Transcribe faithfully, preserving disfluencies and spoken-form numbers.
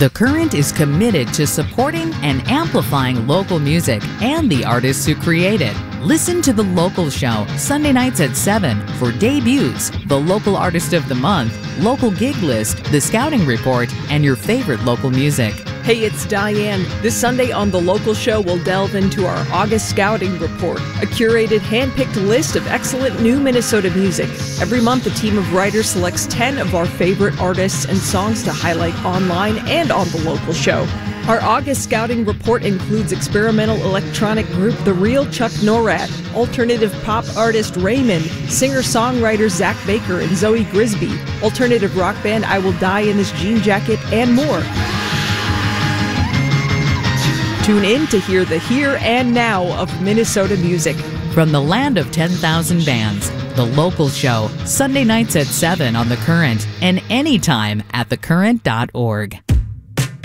The Current is committed to supporting and amplifying local music and the artists who create it. Listen to The Local Show Sunday nights at seven for debuts, the local artist of the month, local gig list, the scouting report, and your favorite local music. Hey, it's Diane. This Sunday on The Local Show, we'll delve into our August Scouting Report, a curated, hand-picked list of excellent new Minnesota music. Every month, a team of writers selects ten of our favorite artists and songs to highlight online and on The Local Show. Our August Scouting Report includes experimental electronic group The Real Chuck Norad, alternative pop artist Raymond, singer-songwriter Zach Baker and Zoe Grisby, alternative rock band I Will Die in This Jean Jacket, and more. Tune in to hear the here and now of Minnesota music. From the land of ten thousand bands, The Local Show, Sunday nights at seven on The Current and anytime at the current dot org.